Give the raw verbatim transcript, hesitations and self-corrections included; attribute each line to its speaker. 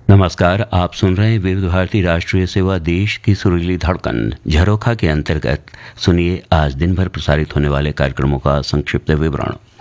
Speaker 1: नमस्कार, आप सुन रहे हैं विविध भारती राष्ट्रीय सेवा, देश की सुरीली धड़कन झरोखा के अंतर्गत। सुनिए आज दिन भर प्रसारित होने वाले कार्यक्रमों का संक्षिप्त विवरण।